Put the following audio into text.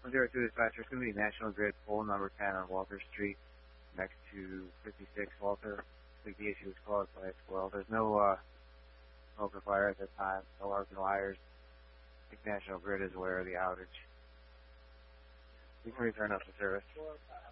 102 dispatcher, it's going to be National Grid pole number 10 on Walter Street, next to 56 Walter. I think the issue was caused by a squirrel. There's no smoke or fire at that time, no arcs and wires. I think National Grid is aware of the outage. We can return up to service.